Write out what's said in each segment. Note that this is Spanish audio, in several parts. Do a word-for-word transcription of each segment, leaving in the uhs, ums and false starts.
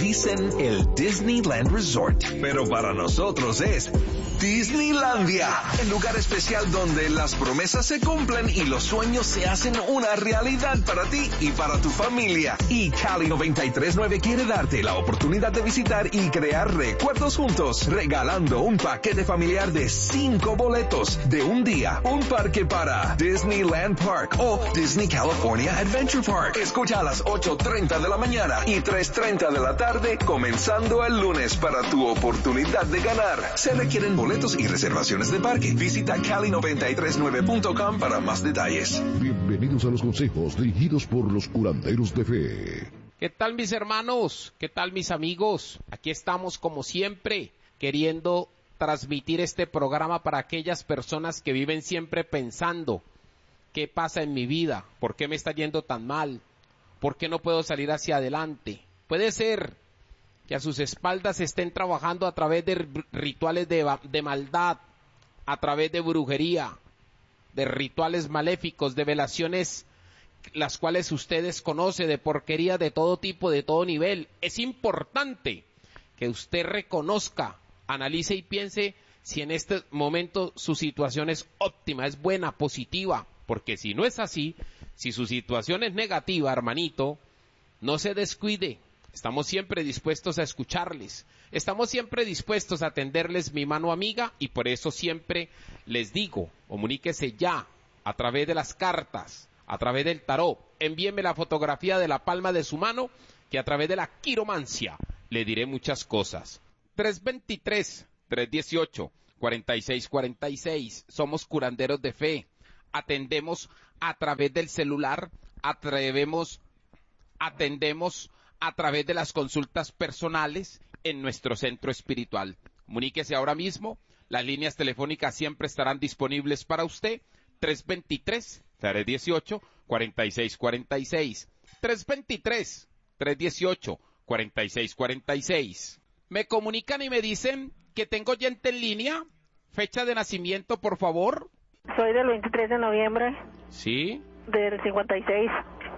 dicen el Disneyland Resort, pero para nosotros es Disneylandia, el lugar especial donde las promesas se cumplen y los sueños se hacen una realidad para ti y para tu familia. Y Cali noventa y tres punto nueve quiere darte la oportunidad de visitar y crear recuerdos juntos, regalando un paquete familiar de cinco boletos de un día, un parque para Disneyland Park o Disney California Adventure Park. Escucha a las ocho treinta de la mañana y tres treinta de la tarde, comenzando el lunes para tu oportunidad de ganar. Se requieren boletos y reservaciones de parque. Visita cali noventa y tres nueve punto com para más detalles. Bienvenidos a los consejos dirigidos por los curanderos de fe. ¿Qué tal, mis hermanos? ¿Qué tal, mis amigos? Aquí estamos como siempre, queriendo transmitir este programa para aquellas personas que viven siempre pensando: ¿qué pasa en mi vida? ¿Por qué me está yendo tan mal? ¿Por qué no puedo salir hacia adelante? Puede ser que a sus espaldas estén trabajando a través de rituales de, de maldad, a través de brujería, de rituales maléficos, de velaciones, las cuales ustedes conocen, de porquería de todo tipo, de todo nivel. Es importante que usted reconozca, analice y piense si en este momento su situación es óptima, es buena, positiva, porque si no es así, si su situación es negativa, hermanito, no se descuide. Estamos siempre dispuestos a escucharles, estamos siempre dispuestos a tenderles mi mano amiga, y por eso siempre les digo, comuníquese ya a través de las cartas, a través del tarot, envíeme la fotografía de la palma de su mano, que a través de la quiromancia le diré muchas cosas. tres veintitrés, tres dieciocho, cuarenta y seis cuarenta y seis, somos curanderos de fe, atendemos a través del celular, atrevemos, atendemos a través de las consultas personales en nuestro centro espiritual. Comuníquese ahora mismo, las líneas telefónicas siempre estarán disponibles para usted, tres veintitrés, tres dieciocho, cuarenta y seis cuarenta y seis, tres veintitrés, tres dieciocho, cuarenta y seis cuarenta y seis. Me comunican y me dicen que tengo oyente en línea. Fecha de nacimiento, por favor. Soy del veintitrés de noviembre. ¿Sí? Del cincuenta y seis.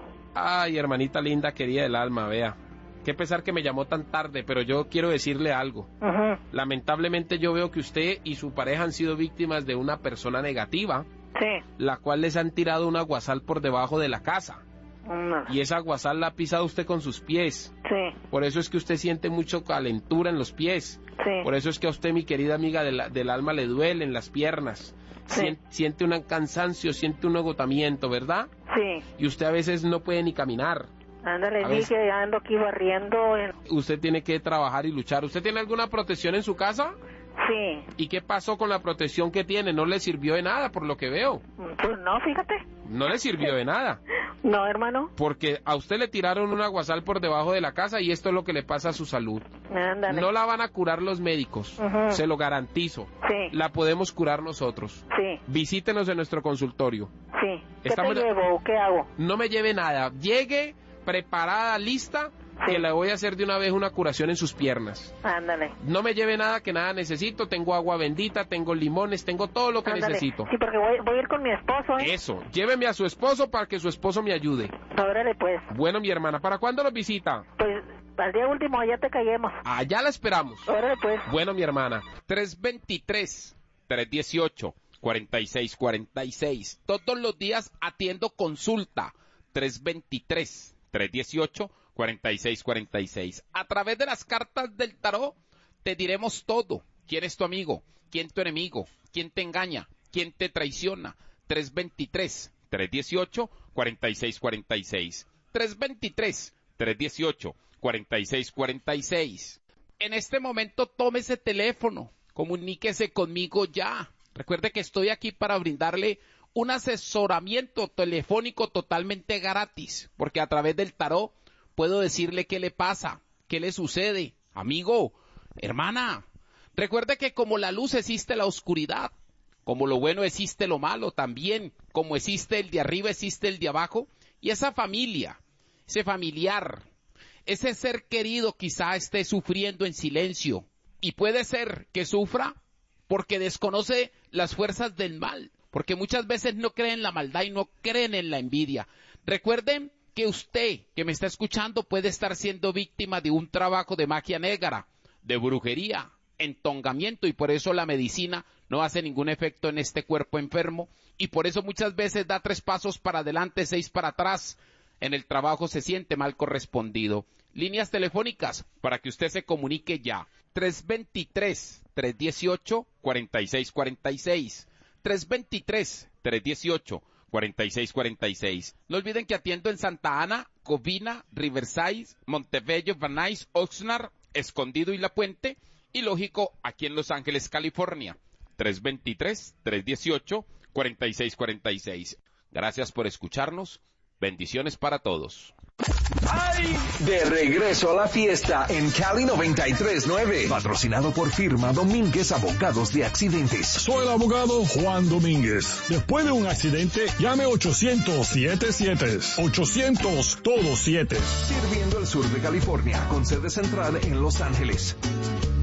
Ay, hermanita linda, querida del alma, vea. Qué pesar que me llamó tan tarde, pero yo quiero decirle algo. Uh-huh. Lamentablemente yo veo que usted y su pareja han sido víctimas de una persona negativa. Sí. La cual les han tirado un aguasal por debajo de la casa. No. Y esa aguasal la ha pisado usted con sus pies. Sí. Por eso es que usted siente mucho calentura en los pies. Sí. Por eso es que a usted, mi querida amiga del, del alma, le duelen las piernas. Sí. Sien, siente un cansancio, siente un agotamiento, ¿verdad? Sí. Y usted a veces no puede ni caminar. Ándale, sí, que ando aquí barriendo. En... Usted tiene que trabajar y luchar. ¿Usted tiene alguna protección en su casa? Sí. ¿Y qué pasó con la protección que tiene? ¿No le sirvió de nada, por lo que veo? Pues no, fíjate. ¿No le sirvió de nada? No, hermano. Porque a usted le tiraron un aguasal por debajo de la casa y esto es lo que le pasa a su salud. Ándale. No la van a curar los médicos, uh-huh. Se lo garantizo. Sí. La podemos curar nosotros. Sí. Visítenos en nuestro consultorio. Sí. ¿Qué Estamos... te llevo o qué hago? No me lleve nada. Llegue preparada, lista, sí. Que le voy a hacer de una vez una curación en sus piernas. Ándale. No me lleve nada, que nada necesito. Tengo agua bendita, tengo limones, tengo todo lo que Ándale. necesito. Sí, porque voy, voy a ir con mi esposo, ¿eh? Eso, lléveme a su esposo para que su esposo me ayude. Órale, pues. Bueno, mi hermana, ¿para cuándo nos visita? Pues al día último allá te callemos. Allá la esperamos. Órale, pues. Bueno, mi hermana, tres veintitrés, tres dieciocho, cuarenta y seis cuarenta y seis. Todos los días atiendo consulta. tres veintitrés, tres dieciocho, cuarenta y seis cuarenta y seis. A través de las cartas del tarot te diremos todo. ¿Quién es tu amigo? ¿Quién tu enemigo? ¿Quién te engaña? ¿Quién te traiciona? tres veintitrés, tres dieciocho, cuarenta y seis cuarenta y seis. tres veintitrés, tres dieciocho, cuarenta y seis cuarenta y seis. En este momento tome ese teléfono, comuníquese conmigo ya. Recuerde que estoy aquí para brindarle un asesoramiento telefónico totalmente gratis, porque a través del tarot puedo decirle qué le pasa, qué le sucede. Amigo, hermana, recuerde que como la luz existe la oscuridad, como lo bueno existe lo malo también, como existe el de arriba existe el de abajo, y esa familia, ese familiar, ese ser querido quizá esté sufriendo en silencio, y puede ser que sufra porque desconoce las fuerzas del mal, porque muchas veces no creen en la maldad y no creen en la envidia. Recuerden que usted, que me está escuchando, puede estar siendo víctima de un trabajo de magia negra, de brujería, entongamiento, y por eso la medicina no hace ningún efecto en este cuerpo enfermo, y por eso muchas veces da tres pasos para adelante, seis para atrás. En el trabajo se siente mal correspondido. Líneas telefónicas para que usted se comunique ya. tres dos tres, tres uno ocho, cuatro seis cuatro seis. tres dos tres, tres uno ocho, cuatro seis cuatro seis. No olviden que atiendo en Santa Ana, Covina, Riverside, Montebello, Van Nuys, Oxnard, Escondido y La Puente. Y lógico, aquí en Los Ángeles, California. tres dos tres, tres uno ocho, cuatro seis cuatro seis. Gracias por escucharnos. Bendiciones para todos. ¡Ay! De regreso a la fiesta en Cali noventa y tres punto nueve. Patrocinado por Firma Domínguez Abogados de Accidentes. Soy el abogado Juan Domínguez. Después de un accidente, llame ochocientos siete siete. ochocientos, todo siete. Sirviendo el sur de California, con sede central en Los Ángeles.